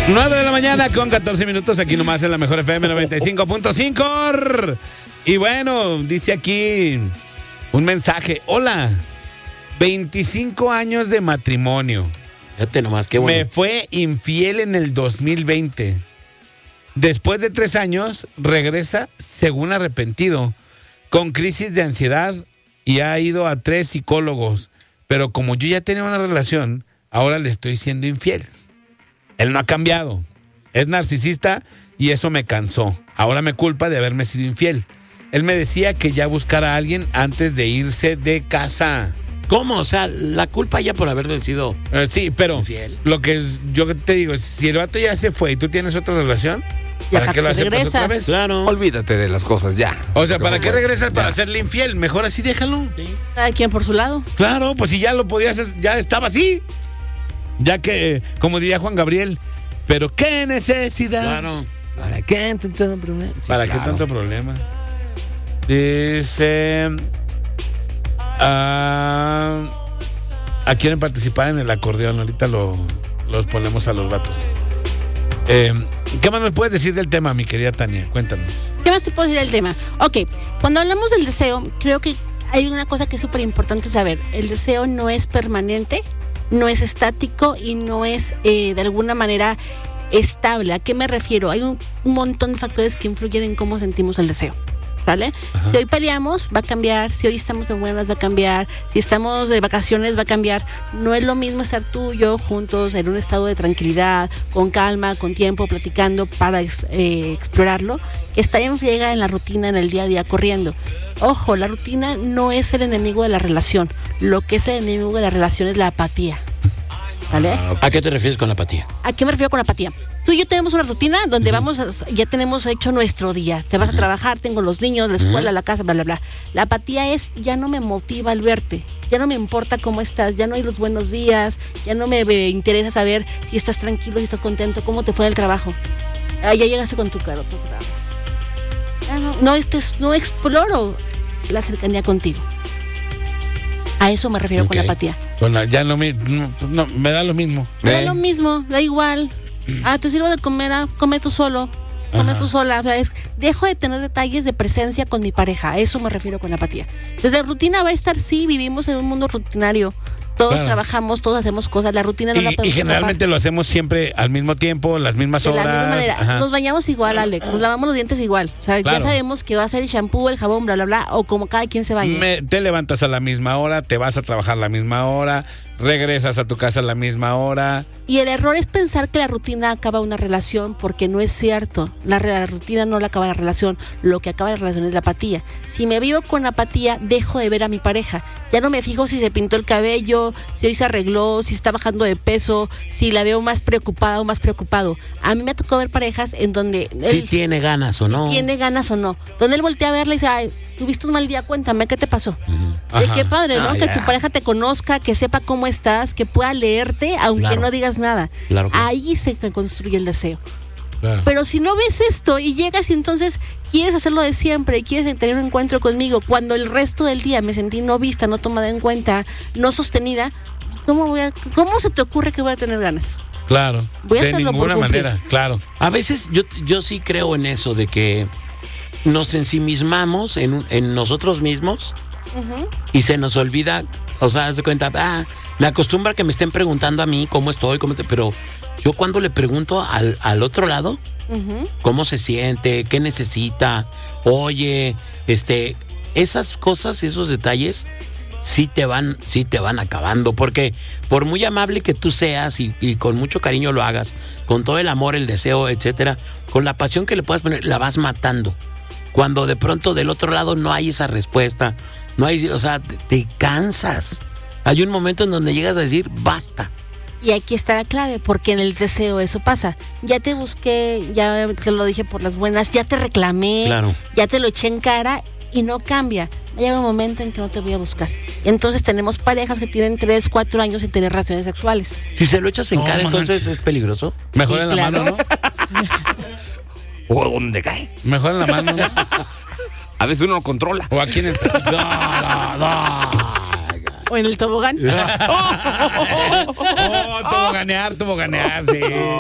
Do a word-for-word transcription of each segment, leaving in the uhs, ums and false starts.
nueve de la mañana con catorce minutos, aquí nomás en la mejor F M noventa y cinco punto cinco. Y bueno, dice aquí un mensaje. Hola, veinticinco años de matrimonio. Fíjate nomás, qué bueno. Me fue infiel en el dos mil veinte. Después de tres años, regresa según arrepentido, con crisis de ansiedad y ha ido a tres psicólogos. Pero como yo ya tenía una relación, ahora le estoy siendo infiel. Él no ha cambiado. Es narcisista y eso me cansó. Ahora me culpa de haberme sido infiel. Él me decía que ya buscara a alguien antes de irse de casa. ¿Cómo? O sea, la culpa ya por haber sido Eh, sí, pero infiel. lo que es- yo te digo es, si el vato ya se fue y tú tienes otra relación, Ya ¿para qué lo te aceptas regresas. otra vez? Claro. Olvídate de las cosas ya. O sea, ¿para qué regresas para Ya. hacerle infiel? Mejor así déjalo. Cada quien por su lado. Claro, pues si ya lo podías, ya estaba así. Ya que, como diría Juan Gabriel, pero qué necesidad. Claro. ¿Para qué tanto problema? Sí, ¿Para claro. qué tanto problema? Dice, ah, ¿a quieren participar en el acordeón? Ahorita lo, los ponemos a los vatos. Eh, ¿Qué más me puedes decir del tema, mi querida Tania? Cuéntanos. ¿Qué más te puedo decir del tema? Ok, cuando hablamos del deseo, creo que hay una cosa que es súper importante saber. El deseo no es permanente, no es estático y no es eh, de alguna manera estable. ¿A qué me refiero? Hay un, un montón de factores que influyen en cómo sentimos el deseo. ¿Sale? Si hoy peleamos, va a cambiar. Si hoy estamos de buenas, va a cambiar. Si estamos de vacaciones, va a cambiar. No es lo mismo estar tú y yo juntos en un estado de tranquilidad, con calma, con tiempo, platicando para eh, explorarlo, que estar en friega en la rutina, en el día a día, corriendo. Ojo, la rutina no es el enemigo de la relación. Lo que es el enemigo de la relación es la apatía. ¿Vale? ¿A qué te refieres con la apatía? ¿A qué me refiero con apatía? Tú y yo tenemos una rutina donde vamos, a- ya tenemos hecho nuestro día. Te vas a trabajar, tengo los niños, la escuela, la casa, bla, bla, bla. La apatía es, ya no me motiva al verte, ya no me importa cómo estás, ya no hay los buenos días, ya no me eh, interesa saber si estás tranquilo, si estás contento, cómo te fue en el trabajo. Ah, ya llegaste con tu carota otra vez. Ya no, no, estés- no exploro la cercanía contigo. A eso me refiero con la Ok. apatía. Con la- ya no me, no, no, me da lo mismo. Me da ¿Eh? lo mismo, da igual. Ah, te sirvo de comer, ah, come tú solo. Come Ajá. tú sola. O sea, es, dejo de tener detalles de presencia con mi pareja. A eso me refiero con la apatía. Desde rutina va a estar, sí, vivimos en un mundo rutinario. Todos Claro. trabajamos, todos hacemos cosas. La rutina no la Y, podemos y generalmente escapar. lo hacemos siempre al mismo tiempo, las mismas De la horas. misma manera. Ajá. Nos bañamos igual, Alex. Nos lavamos los dientes igual. O sea, Claro. ya sabemos que va a ser el shampoo, el jabón, bla, bla, bla. O como cada quien se bañe. Me- te levantas a la misma hora, te vas a trabajar a la misma hora, regresas a tu casa a la misma hora. Y el error es pensar que la rutina acaba una relación, porque no es cierto. La, re- la rutina no la acaba la relación. Lo que acaba la relación es la apatía. Si me vivo con apatía, dejo de ver a mi pareja. Ya no me fijo si se pintó el cabello, si hoy se arregló, si está bajando de peso, si la veo más preocupada o más preocupado. A mí me tocó ver parejas en donde Si él tiene ganas o no. tiene ganas o no. Donde él voltea a verla y dice, ay, tuviste un mal día, cuéntame, ¿qué te pasó? Eh, Ajá. qué padre, ¿no? Ah, que ya. tu pareja te conozca, que sepa cómo estás, que pueda leerte, aunque Claro. no digas nada. Claro que- Ahí se te construye el deseo. Claro. Pero si no ves esto y llegas y entonces quieres hacerlo de siempre y quieres tener un encuentro conmigo, cuando el resto del día me sentí no vista, no tomada en cuenta, no sostenida, pues, ¿cómo, voy a- cómo se te ocurre que voy a tener ganas? Claro. Voy a de hacerlo por ninguna cumplir. manera, claro. A veces yo, yo sí creo en eso, de que nos ensimismamos en, en nosotros mismos y se nos olvida, o sea, haz de cuenta, ah, me acostumbra que me estén preguntando a mí cómo estoy, cómo te- pero yo cuando le pregunto al, al otro lado, Ujú. cómo se siente, qué necesita, oye, este, esas cosas, esos detalles, sí te van, sí te van acabando, porque por muy amable que tú seas y, y con mucho cariño lo hagas, con todo el amor, el deseo, etcétera, con la pasión que le puedas poner, la vas matando. Cuando de pronto del otro lado no hay esa respuesta, no hay, o sea, te, te cansas. Hay un momento en donde llegas a decir, basta. Y aquí está la clave, porque en el deseo eso pasa. Ya te busqué, ya te lo dije por las buenas, ya te reclamé, Claro. ya te lo eché en cara y no cambia. Llega un momento en que no te voy a buscar. Entonces tenemos parejas que tienen tres, cuatro años sin tener relaciones sexuales. Si se lo echas en No cara, entonces manches. es peligroso. Mejor Sí, en la claro. mano, ¿no? O donde cae. Mejor en la mano, ¿no? A veces uno lo controla. O aquí en el... No, no, no. O en el tobogán. Oh, toboganear, toboganear, sí. No, no,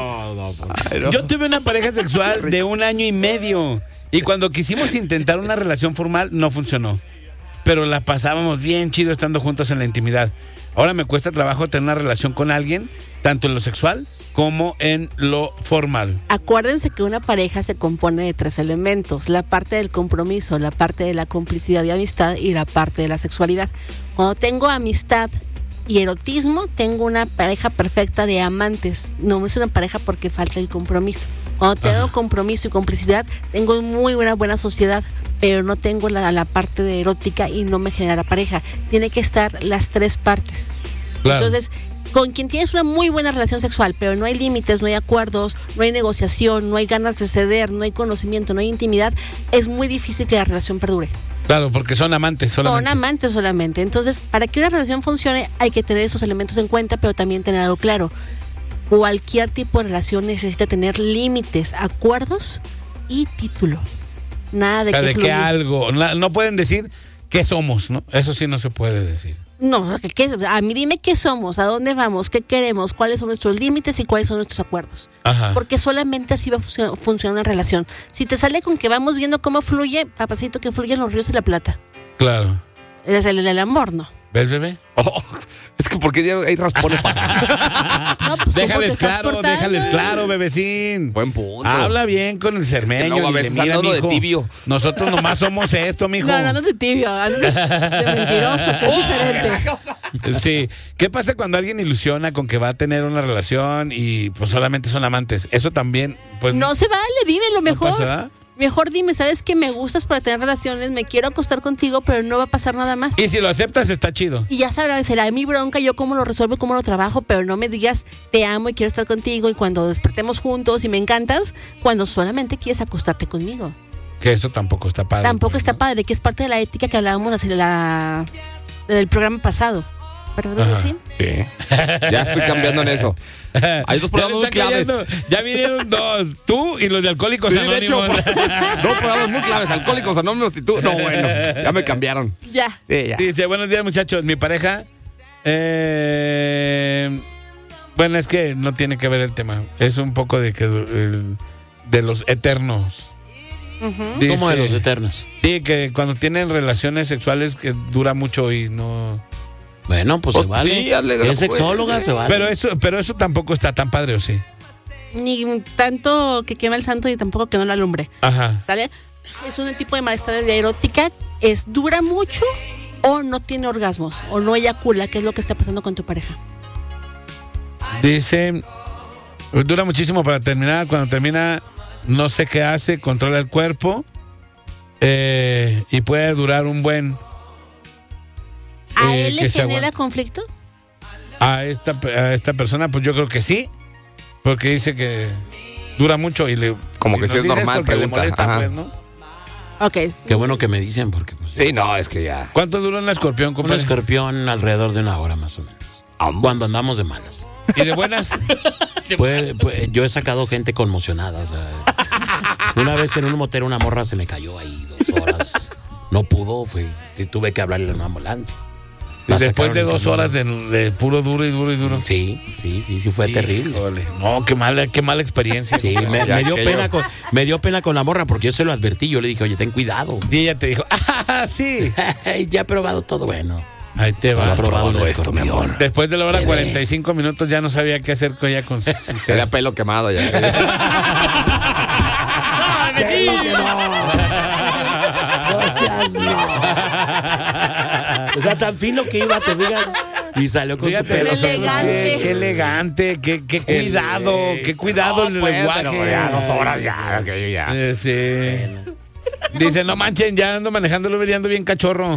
no. Ay, no. Yo tuve una pareja sexual de un año y medio y cuando quisimos intentar una relación formal no funcionó. Pero la pasábamos bien chido estando juntos en la intimidad. Ahora me cuesta trabajo tener una relación con alguien, tanto en lo sexual como en lo formal. Acuérdense que una pareja se compone de tres elementos: la parte del compromiso, la parte de la complicidad y amistad y la parte de la sexualidad. Cuando tengo amistad y erotismo, tengo una pareja perfecta de amantes. No es una pareja porque falta el compromiso. Cuando tengo Ajá. compromiso y complicidad, tengo muy buena, buena sociedad, pero no tengo la, la parte de erótica y no me genera pareja. Tiene que estar las tres partes. Claro. Entonces, con quien tienes una muy buena relación sexual, pero no hay límites, no hay acuerdos, no hay negociación, no hay ganas de ceder, no hay conocimiento, no hay intimidad, es muy difícil que la relación perdure. Claro, porque son amantes solamente. Son amantes solamente. Entonces, para que una relación funcione, hay que tener esos elementos en cuenta, pero también tener algo claro. Cualquier tipo de relación necesita tener límites, acuerdos y título. Nada de o sea, que de que algo. No, no pueden decir qué somos, ¿no? Eso sí no se puede decir. No, ¿qué, a mí dime qué somos, a dónde vamos, qué queremos, cuáles son nuestros límites y cuáles son nuestros acuerdos. Ajá. Porque solamente así va a funcionar, funcionar una relación. Si te sale con que vamos viendo cómo fluye, papacito, que fluyen los ríos y la plata. Claro. Es el, el amor, ¿no? ¿Ves, bebé? Oh, es que porque ya hay raspones para no, pues, déjales claro, déjales claro, bebecín. Buen punto. Habla bien con el cermeño. Es que luego a veces anda uno de tibio. Nosotros nomás somos esto, mijo. No, no, no de tibio, de, de mentiroso, que es diferente. Sí. ¿Qué pasa cuando alguien ilusiona con que va a tener una relación y pues solamente son amantes? Eso también, pues. No se vale, dime lo mejor. ¿No pasa? Mejor dime, ¿sabes que me gustas para tener relaciones? Me quiero acostar contigo, pero no va a pasar nada más. Y si lo aceptas, está chido. Y ya sabrás, será mi bronca, yo cómo lo resuelvo y cómo lo trabajo, pero no me digas, te amo y quiero estar contigo, y cuando despertemos juntos y me encantas, cuando solamente quieres acostarte conmigo. Que eso tampoco está padre. Tampoco pues, está ¿no? padre, que es parte de la ética que hablábamos hacia la, del programa pasado. ¿Verdad, sí? Sí. Ya estoy cambiando en eso. Hay dos programas muy claves. Ya vinieron dos, tú y los de Alcohólicos sí, Anónimos. De hecho, dos programas muy claves, Alcohólicos Anónimos y tú. No, bueno, ya me cambiaron. Ya. Sí, ya. Dice, buenos días, muchachos. Mi pareja, eh, bueno, es que no tiene que ver el tema. Es un poco de que el, de los eternos. Uh-huh. Dice, ¿Cómo de los eternos? Sí, que cuando tienen relaciones sexuales que dura mucho y no. Bueno, pues oh, se vale. Sí, hazle, es sexóloga, sí. se vale. Pero eso, pero eso tampoco está tan padre, ¿o sí? Ni tanto que quema el santo ni tampoco que no la alumbre. Ajá. ¿Sale? Es un tipo de malestar de erótica, es dura mucho o no tiene orgasmos o no eyacula, que es lo que está pasando con tu pareja. Dice, dura muchísimo para terminar. Cuando termina, no sé qué hace, controla el cuerpo eh, y puede durar un buen. ¿A eh, él le genera conflicto? A esta, a esta persona, pues yo creo que sí, porque dice que dura mucho y le. Como que sí es normal, porque le molesta, pues, ¿no? Ok. Qué bueno que me dicen, porque. Pues, sí, no, es que ya. ¿Cuánto dura un escorpión, un compadre? escorpión alrededor de una hora más o menos. Ambos. Cuando andamos de malas. ¿Y de buenas? Puede, puede, yo he sacado gente conmocionada. O sea, una vez en un motel una morra se me cayó ahí dos horas. No pudo, fue, tuve que hablarle a una ambulancia. La Después de dos camino. horas de, de puro duro y duro y duro. Sí, sí, sí, sí, fue Sí, terrible. Híjole. No, qué mala, qué mala experiencia. Sí, me, me dio pena con, me dio pena con la morra porque yo se lo advertí. Yo le dije, oye, ten cuidado. Y ella te dijo, ah, sí. Ya he probado todo. Bueno, Ahí te va. has probado probado esto, mi amor. Después de la hora Bebé. cuarenta y cinco minutos ya no sabía qué hacer con ella con su Se da pelo quemado ya. No seas no. O sea, tan fino que iba, te digan. Y salió con Fíjate, su pelo. nosotros, qué, elegante. qué elegante, qué, qué cuidado, qué cuidado el pues, lenguaje. pero ya dos horas ya, aquello ya. Eh, sí. Dice, no manchen, ya ando manejando el Uber y ando bien cachorro.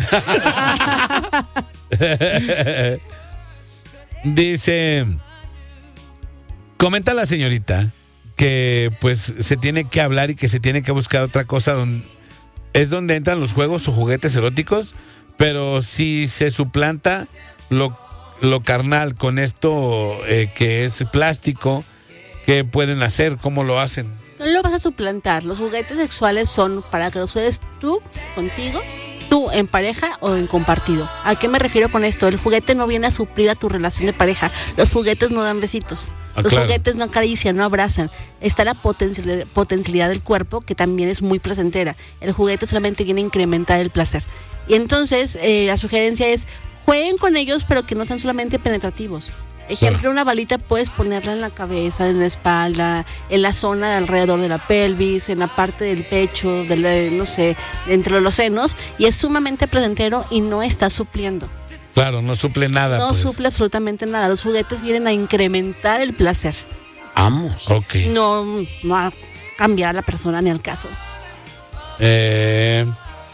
Dice, comenta la señorita que pues se tiene que hablar y que se tiene que buscar otra cosa donde es donde entran los juegos o juguetes eróticos, pero si se suplanta lo, lo carnal con esto eh, que es plástico, ¿qué pueden hacer? ¿Cómo lo hacen? No lo vas a suplantar. Los juguetes sexuales son para que los juegues tú, contigo, tú en pareja o en compartido. ¿A qué me refiero con esto? El juguete no viene a suplir a tu relación de pareja. Los juguetes no dan besitos. Ah, Los claro. juguetes no acarician, no abrazan. Está la potencialidad, potencialidad del cuerpo, que también es muy placentera. El juguete solamente viene a incrementar el placer. Y entonces, eh, la sugerencia es, jueguen con ellos, pero que no sean solamente penetrativos. Ejemplo, Claro. una balita puedes ponerla en la cabeza, en la espalda, en la zona de alrededor de la pelvis, en la parte del pecho, de la- no sé, entre los senos, y es sumamente placentero y no está supliendo. Claro, no suple nada. No pues. suple absolutamente nada. Los juguetes vienen a incrementar el placer, Vamos. Ok. no, no a cambiar a la persona ni al caso. Eh,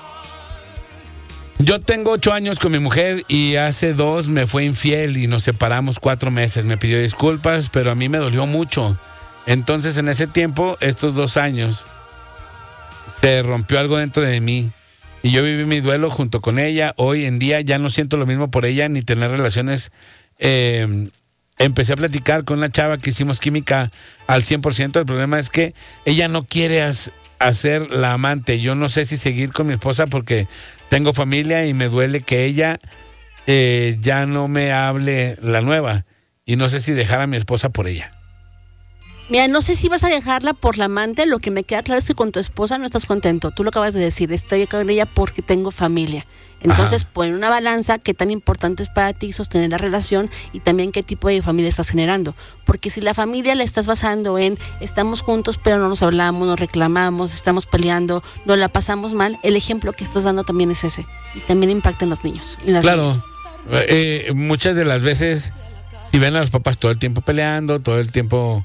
yo tengo ocho años con mi mujer y hace dos me fue infiel y nos separamos cuatro meses. Me pidió disculpas, pero a mí me dolió mucho. Entonces, en ese tiempo, estos dos años, se rompió algo dentro de mí. Y yo viví mi duelo junto con ella. Hoy en día ya no siento lo mismo por ella ni tener relaciones. Eh, empecé a platicar con una chava que hicimos química al cien por ciento. El problema es que ella no quiere as- hacer la amante. Yo no sé si seguir con mi esposa porque tengo familia y me duele que ella eh, ya no me hable la nueva. Y no sé si dejar a mi esposa por ella. Mira, no sé si vas a dejarla por la amante. Lo que me queda claro es que con tu esposa no estás contento. Tú lo acabas de decir, estoy con ella porque tengo familia. Entonces, Ajá. pon una balanza, qué tan importante es para ti sostener la relación y también qué tipo de familia estás generando. Porque si la familia la estás basando en estamos juntos pero no nos hablamos, nos reclamamos, estamos peleando, nos la pasamos mal, el ejemplo que estás dando también es ese. Y también impacta en los niños. Y en las Claro, niñas. eh, muchas de las veces, si ven a los papás todo el tiempo peleando, todo el tiempo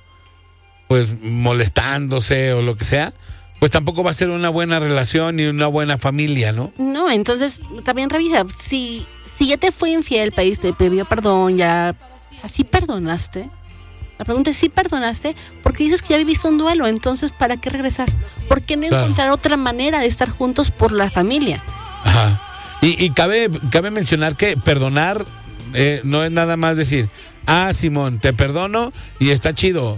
pues molestándose o lo que sea, pues tampoco va a ser una buena relación ni una buena familia, ¿no? No, entonces también revisa, si, si ya te fue infiel, pediste, te pidió perdón, ya, ¿sí perdonaste? La pregunta es, ¿sí perdonaste? Porque dices que ya viviste un duelo, entonces ¿para qué regresar? ¿Por qué no Claro. encontrar otra manera de estar juntos por la familia? Ajá. Y, y cabe, cabe mencionar que perdonar eh, no es nada más decir, ah, Simón, te perdono y está chido.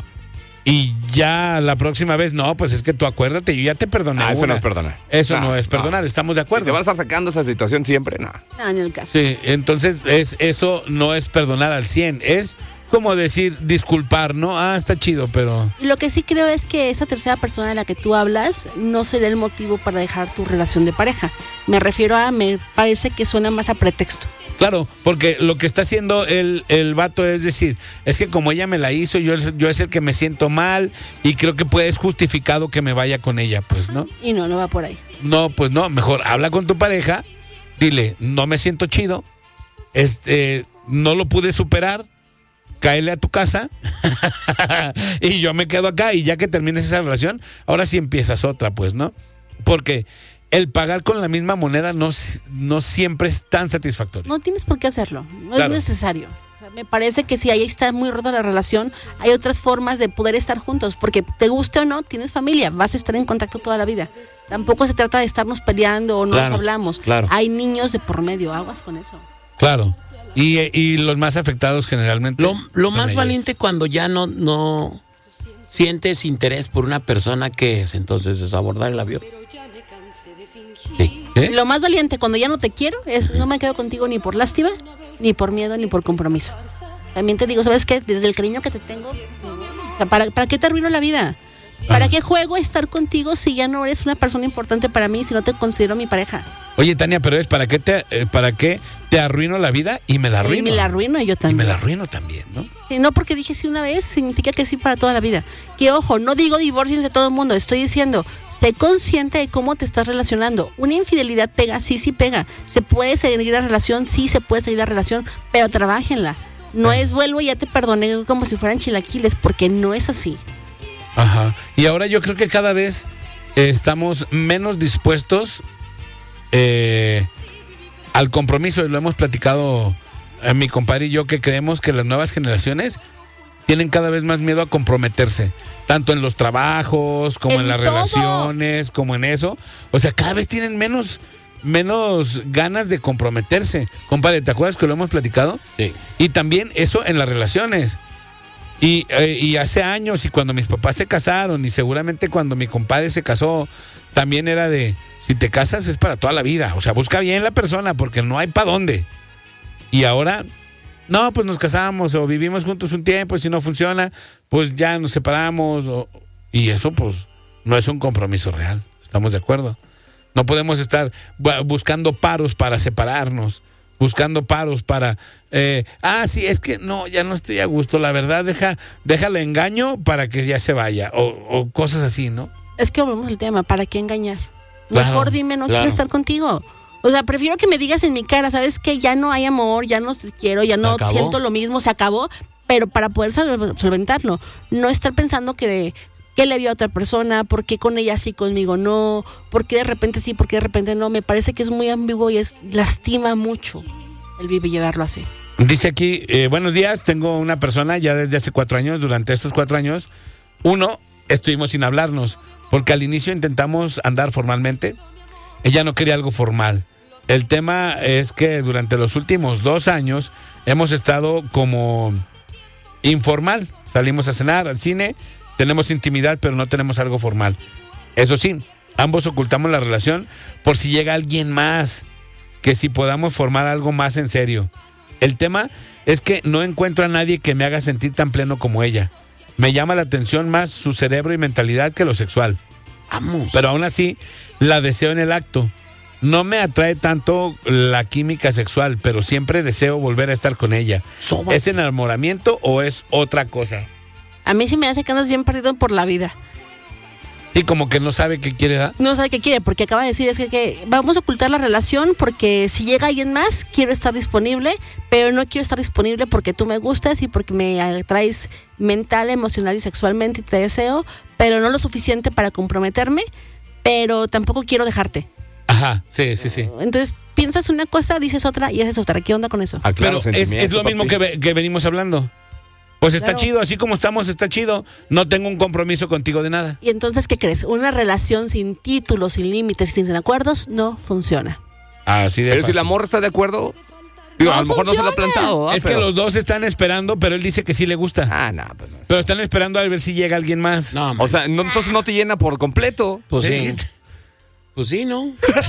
Y ya la próxima vez, no, pues es que tú acuérdate, yo ya te perdoné. Ah, eso una. no es perdonar. Eso No, no es perdonar, no. estamos de Si acuerdo. te vas a estar sacando esa situación siempre, no. No, en el caso. Sí, entonces es, eso no es perdonar al cien, es como decir disculpar, ¿no? Ah, está chido, pero... Y lo que sí creo es que esa tercera persona de la que tú hablas no será el motivo para dejar tu relación de pareja. Me refiero a, me parece que suena más a pretexto. Claro, porque lo que está haciendo el, el vato es decir, es que como ella me la hizo, yo, yo es el que me siento mal y creo que pues es justificado que me vaya con ella, pues, ¿no? Y no, no va por ahí. No, pues no, mejor habla con tu pareja, dile, no me siento chido, este, no lo pude superar, cáele a tu casa y yo me quedo acá y ya que termines esa relación, ahora sí empiezas otra, pues, ¿no? Porque el pagar con la misma moneda no, no siempre es tan satisfactorio. No tienes por qué hacerlo, no Claro. es necesario. O sea, me parece que si ahí está muy rota la relación, hay otras formas de poder estar juntos, porque te guste o no, tienes familia, vas a estar en contacto toda la vida. Tampoco se trata de estarnos peleando o no Claro, nos hablamos. claro. Hay niños de por medio, aguas con eso. Claro. Y, y los más afectados generalmente. Lo, lo son más ellos. valiente cuando ya no, no sientes interés por una persona, que es entonces es abordar el avión. Sí. ¿Sí? Lo más valiente cuando ya no te quiero es no me quedo contigo ni por lástima, ni por miedo, ni por compromiso. También te digo, ¿sabes qué? Desde el cariño que te tengo, o sea, ¿para, ¿para qué te arruino la vida? ¿Para Ajá. qué juego estar contigo si ya no eres una persona importante para mí, si no te considero mi pareja? Oye, Tania, pero es para qué te, eh, para qué te arruino la vida y me la Y arruino. me la arruino yo Y también. me la arruino también, ¿no? Sí, no porque dije sí una vez, significa que sí para toda la vida. Que ojo, no digo divorciense todo el mundo, estoy diciendo, sé consciente de cómo te estás relacionando. Una infidelidad pega, sí, sí pega. Se puede seguir la relación, sí se puede seguir la relación, pero trabájenla. No Ah. es vuelvo y ya te perdoné como si fueran chilaquiles, porque no es así. Ajá. Y ahora yo creo que cada vez eh, estamos menos dispuestos eh, al compromiso, y lo hemos platicado eh, mi compadre y yo, que creemos que las nuevas generaciones tienen cada vez más miedo a comprometerse, tanto en los trabajos, como en, En las todo. relaciones, como en eso. O sea, cada vez tienen menos, menos ganas de comprometerse. Compadre, ¿te acuerdas que lo hemos platicado? Sí. Y también eso en las relaciones. Y, eh, y hace años, y cuando mis papás se casaron, y seguramente cuando mi compadre se casó, también era de, si te casas es para toda la vida. O sea, busca bien la persona porque no hay para dónde. Y ahora no, pues nos casamos o vivimos juntos un tiempo y si no funciona, pues ya nos separamos. O, y eso pues no es un compromiso real, ¿estamos de acuerdo? No podemos estar buscando paros para separarnos, buscando paros para, eh, ah, sí, es que no, ya no estoy a gusto, la verdad, deja, déjale engaño para que ya se vaya, o, o cosas así, ¿no? Es que volvemos al tema, ¿para qué engañar? Claro, Mejor dime, no claro. quiero estar contigo. O sea, prefiero que me digas en mi cara, ¿sabes qué? Ya no hay amor, ya no te quiero, ya no acabó. siento lo mismo, se acabó, pero para poder sol- solventarlo, no estar pensando que... ¿Qué le vio a otra persona? ¿Por qué con ella sí, conmigo no? ¿Por qué de repente sí, por qué de repente no? Me parece que es muy ambiguo y es lastima mucho el vivir y llevarlo así. Dice aquí, eh, buenos días, tengo una persona ya desde hace cuatro años, durante estos cuatro años, uno, estuvimos sin hablarnos, porque al inicio intentamos andar formalmente, ella no quería algo formal. El tema es que durante los últimos dos años hemos estado como informal, salimos a cenar, al cine, tenemos intimidad, pero no tenemos algo formal. Eso sí, ambos ocultamos la relación por si llega alguien más, que si podamos formar algo más en serio. El tema es que no encuentro a nadie que me haga sentir tan pleno como ella. Me llama la atención más su cerebro y mentalidad que lo sexual. Vamos. Pero aún así, la deseo en el acto. No me atrae tanto la química sexual, pero siempre deseo volver a estar con ella. Sóbate. ¿Es enamoramiento o es otra cosa? A mí sí me hace que andas bien perdido por la vida. Sí, como que no sabe qué quiere dar. No sabe qué quiere, porque acaba de decir es que, que vamos a ocultar la relación porque si llega alguien más, quiero estar disponible, pero no quiero estar disponible porque tú me gustas y porque me atraes mental, emocional y sexualmente y te deseo, pero no lo suficiente para comprometerme, pero tampoco quiero dejarte. Ajá, sí, sí, sí. Entonces, piensas una cosa, dices otra y haces otra. ¿Qué onda con eso? Aclara Pero es, es lo papi. mismo que, ve- que venimos hablando. Pues está Claro. chido, así como estamos, está chido. No tengo un compromiso contigo de nada. Y entonces, ¿qué crees? Una relación sin títulos, sin límites, sin acuerdos, no funciona. Así de Pero si fácil. la morra está de acuerdo, digo, No a lo mejor no se lo ha funciona. plantado. ¿ah? Es que Pero- los dos están esperando, pero él dice que sí le gusta. Ah, no, pues no. Pero están esperando a ver si llega alguien más. No, O sea, no, entonces no te llena por completo. pues ¿Eh? sí. Pues sí, ¿no?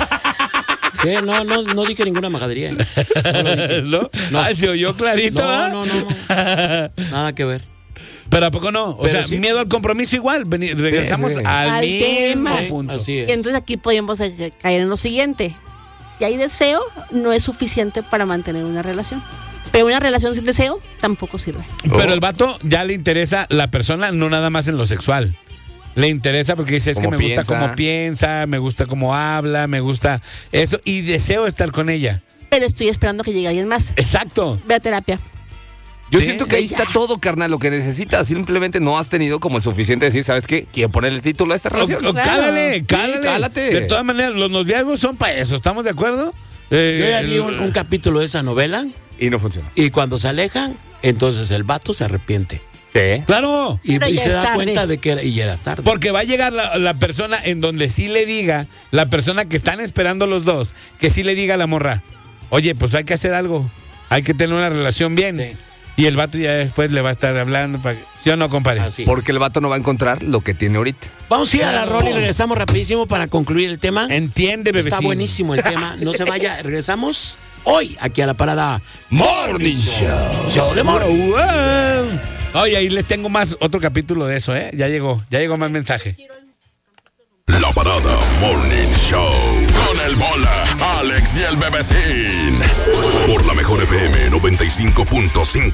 Sí, no, no, no dije ninguna majadería. ¿eh? No lo dije. ¿No? No. Ah, se oyó clarito. No, ¿ah? no, no, no. Nada que ver. Pero ¿a poco no? O Pero sea, sí. miedo al compromiso igual. Veni- regresamos sí. al, Al mismo tema. punto. Así es. Y entonces aquí podemos eh, caer en lo siguiente. Si hay deseo, no es suficiente para mantener una relación. Pero una relación sin deseo tampoco sirve. Pero el vato ya le interesa la persona, no nada más en lo sexual. Le interesa porque dice, es que Cómo me gusta piensa. cómo piensa, me gusta cómo habla, me gusta eso. Y deseo estar con ella. Pero estoy esperando que llegue alguien más. Exacto. Ve a terapia. Yo Sí. siento que ahí está todo, carnal, lo que necesitas. Simplemente no has tenido como el suficiente de decir, ¿sabes qué? Quiero ponerle título a esta relación. O- o Claro. Cálale, Sí, cálale. cálate. De todas maneras, los noviazgos son para eso, ¿estamos de acuerdo? Eh, Yo ya vi un, un capítulo de esa novela Y no funciona. y cuando se alejan, entonces el vato se arrepiente. Sí. Claro. Y, Pero y ya se es da tarde. cuenta de que era, y ya era tarde. Porque va a llegar la, la persona en donde sí le diga, la persona que están esperando los dos, que sí le diga a la morra, oye, pues hay que hacer algo, hay que tener una relación bien. Sí. Y el vato ya después le va a estar hablando, para... ¿sí o no, compadre? Así. Porque el vato no va a encontrar lo que tiene ahorita. Vamos a ir a la rola y regresamos rapidísimo para concluir el tema. Entiende, bebecín. Está buenísimo el tema. No se vaya. Regresamos hoy aquí a la parada Morning Show. Show de Morning. Oye, ahí les tengo más, otro capítulo de eso, ¿eh? Ya llegó, ya llegó más mensaje. La Parada Morning Show con el Bola, Alex y el Bebecín por la mejor F M noventa y cinco punto cinco.